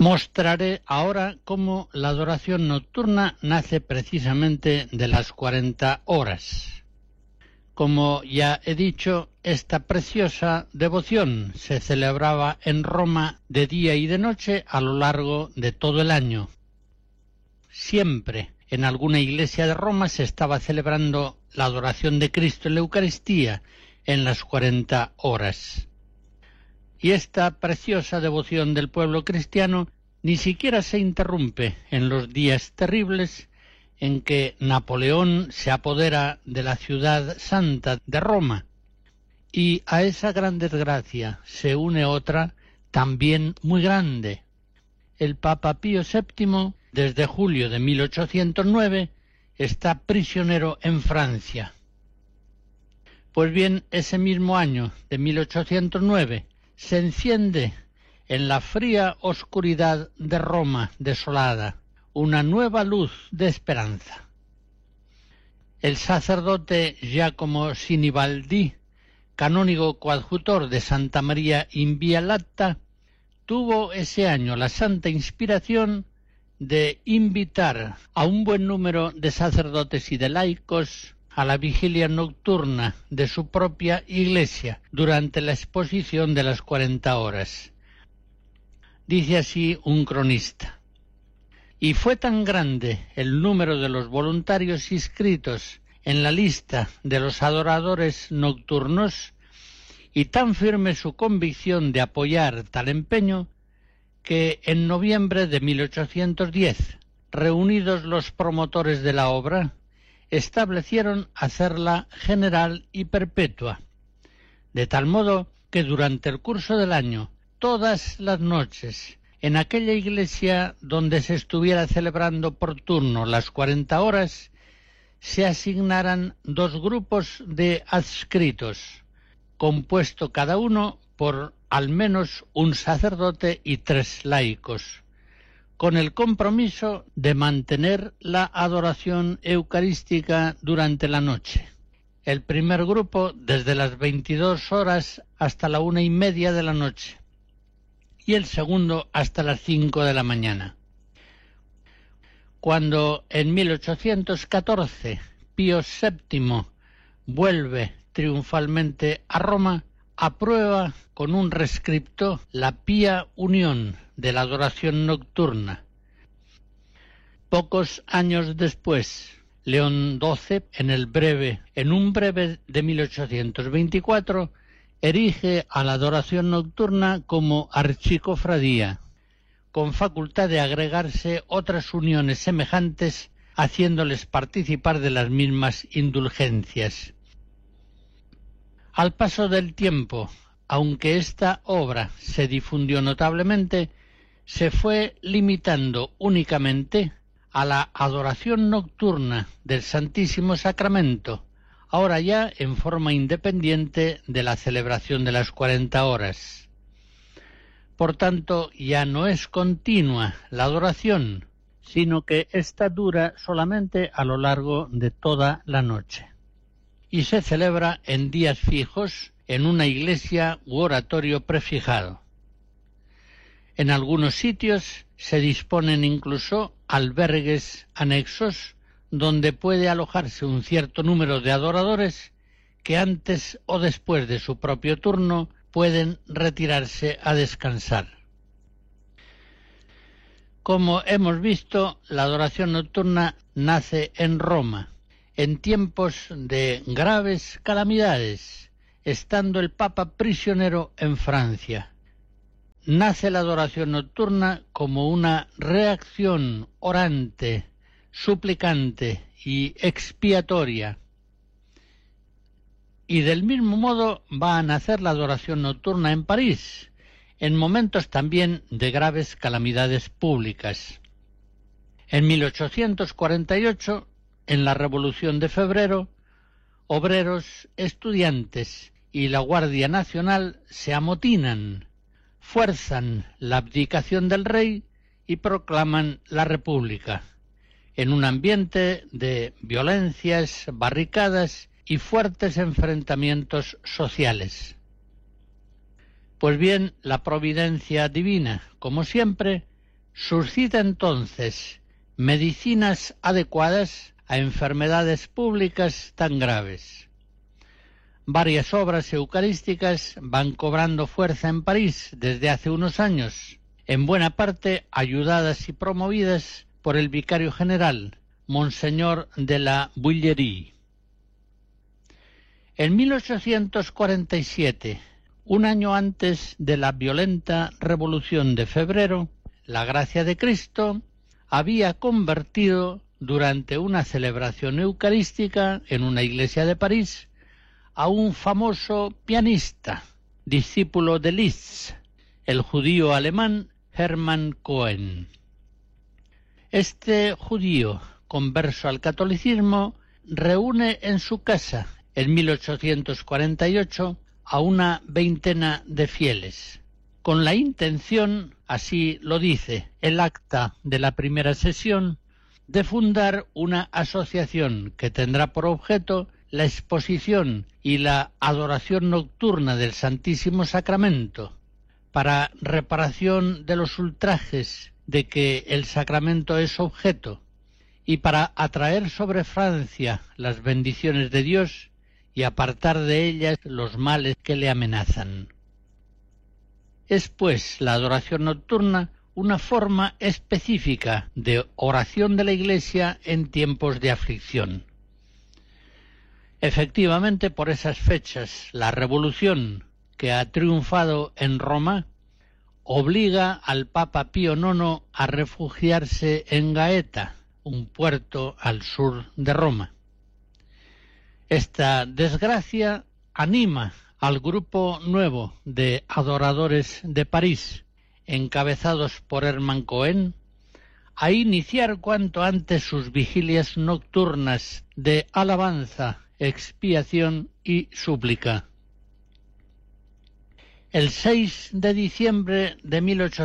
Mostraré ahora cómo la adoración nocturna nace precisamente de las 40 horas. Como ya he dicho, esta preciosa devoción se celebraba en Roma de día y de noche a lo largo de todo el año. Siempre en alguna iglesia de Roma se estaba celebrando la adoración de Cristo en la Eucaristía en las 40 horas. Y esta preciosa devoción del pueblo cristiano ni siquiera se interrumpe en los días terribles en que Napoleón se apodera de la ciudad santa de Roma. Y a esa gran desgracia se une otra también muy grande. El Papa Pío VII, desde julio de 1809, está prisionero en Francia. Pues bien, ese mismo año de 1809 se enciende en la fría oscuridad de Roma desolada una nueva luz de esperanza. El sacerdote Giacomo Sinibaldi, canónigo coadjutor de Santa María in Via Lata, tuvo ese año la santa inspiración de invitar a un buen número de sacerdotes y de laicos a la vigilia nocturna de su propia iglesia durante la exposición de las 40 horas. Dice así un cronista: y fue tan grande el número de los voluntarios inscritos en la lista de los adoradores nocturnos y tan firme su convicción de apoyar tal empeño, que en noviembre de 1810, reunidos los promotores de la obra, establecieron hacerla general y perpetua, de tal modo que durante el curso del año, todas las noches, en aquella iglesia donde se estuviera celebrando por turno las 40 horas, se asignaran 2 grupos de adscritos, compuesto cada uno por al menos un sacerdote y 3 laicos, con el compromiso de mantener la adoración eucarística durante la noche. El primer grupo desde las 22 horas hasta la 1:30 de la noche, y el segundo hasta las 5 de la mañana. Cuando en 1814 Pío VII vuelve triunfalmente a Roma, aprueba con un rescripto la pía unión de la adoración nocturna. Pocos años después, León XII, en un breve de 1824, erige a la adoración nocturna como archicofradía, con facultad de agregarse otras uniones semejantes, haciéndoles participar de las mismas indulgencias. Al paso del tiempo, aunque esta obra se difundió notablemente, se fue limitando únicamente a la adoración nocturna del Santísimo Sacramento, ahora ya en forma independiente de la celebración de las 40 horas. Por tanto, ya no es continua la adoración, sino que ésta dura solamente a lo largo de toda la noche. Y se celebra en días fijos en una iglesia u oratorio prefijado. En algunos sitios se disponen incluso albergues anexos donde puede alojarse un cierto número de adoradores que antes o después de su propio turno pueden retirarse a descansar. Como hemos visto, la adoración nocturna nace en Roma, en tiempos de graves calamidades, estando el Papa prisionero en Francia. Nace la adoración nocturna como una reacción orante, suplicante y expiatoria. Y del mismo modo va a nacer la adoración nocturna en París, en momentos también de graves calamidades públicas. En 1848, en la Revolución de Febrero, obreros, estudiantes y la Guardia Nacional se amotinan, fuerzan la abdicación del rey y proclaman la República, en un ambiente de violencias, barricadas y fuertes enfrentamientos sociales. Pues bien, la providencia divina, como siempre, suscita entonces medicinas adecuadas a enfermedades públicas tan graves. Varias obras eucarísticas van cobrando fuerza en París desde hace unos años, en buena parte ayudadas y promovidas por el vicario general, Monseñor de la Bullerie. En 1847, un año antes de la violenta Revolución de Febrero, la gracia de Cristo había convertido durante una celebración eucarística en una iglesia de París a un famoso pianista, discípulo de Liszt, el judío alemán Hermann Cohen. Este judío, converso al catolicismo, reúne en su casa, en 1848, a una veintena de fieles, con la intención, así lo dice el acta de la primera sesión, de fundar una asociación que tendrá por objeto la exposición y la adoración nocturna del Santísimo Sacramento, para reparación de los ultrajes de que el sacramento es objeto, y para atraer sobre Francia las bendiciones de Dios y apartar de ellas los males que le amenazan. Es, pues, la adoración nocturna una forma específica de oración de la Iglesia en tiempos de aflicción. Efectivamente, por esas fechas, la revolución que ha triunfado en Roma obliga al Papa Pío IX a refugiarse en Gaeta, un puerto al sur de Roma. Esta desgracia anima al grupo nuevo de adoradores de París, encabezados por Hermann Cohen, a iniciar cuanto antes sus vigilias nocturnas de alabanza, expiación y súplica. El 6 de diciembre de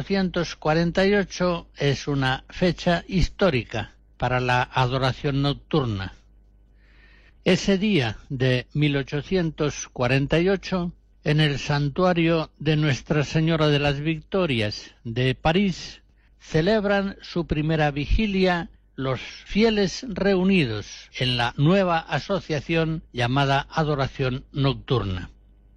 1848 es una fecha histórica para la adoración nocturna. Ese día de 1848, en el santuario de Nuestra Señora de las Victorias de París, celebran su primera vigilia los fieles reunidos en la nueva asociación llamada Adoración Nocturna.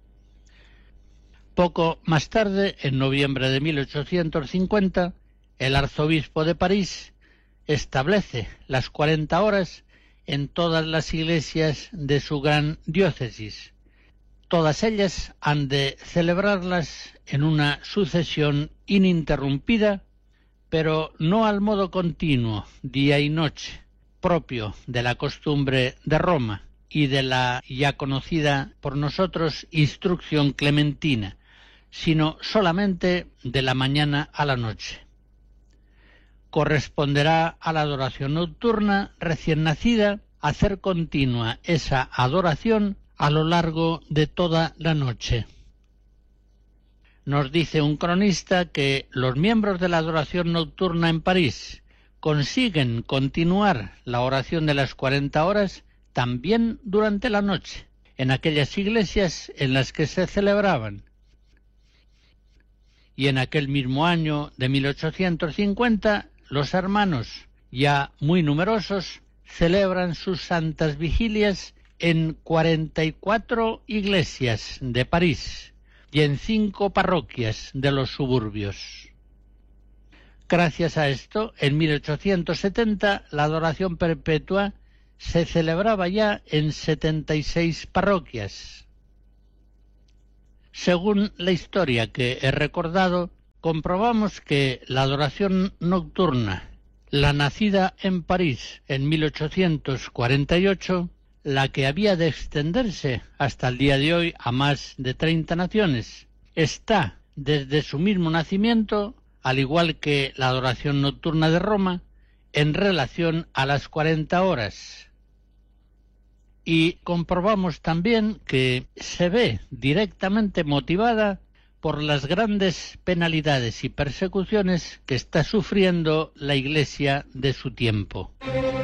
Poco más tarde, en noviembre de 1850, el arzobispo de París establece las 40 horas en todas las iglesias de su gran diócesis. Todas ellas han de celebrarlas en una sucesión ininterrumpida, pero no al modo continuo, día y noche, propio de la costumbre de Roma y de la ya conocida por nosotros instrucción clementina, sino solamente de la mañana a la noche. Corresponderá a la adoración nocturna recién nacida hacer continua esa adoración a lo largo de toda la noche. Nos dice un cronista que los miembros de la adoración nocturna en París consiguen continuar la oración de las 40 horas también durante la noche, en aquellas iglesias en las que se celebraban. Y en aquel mismo año de 1850, los hermanos, ya muy numerosos, celebran sus santas vigilias en 44 iglesias de París y en 5 parroquias de los suburbios. Gracias a esto, en 1870 la adoración perpetua se celebraba ya en 76 parroquias. Según la historia que he recordado, comprobamos que la adoración nocturna, la nacida en París en 1848, la que había de extenderse hasta el día de hoy a más de 30 naciones, está desde su mismo nacimiento, al igual que la adoración nocturna de Roma, en relación a las 40 horas. Y comprobamos también que se ve directamente motivada por las grandes penalidades y persecuciones que está sufriendo la Iglesia de su tiempo.